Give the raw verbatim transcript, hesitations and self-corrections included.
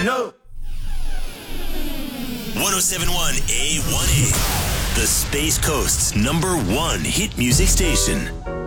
no. one oh seven point one A one A, the Space Coast's number one hit music station.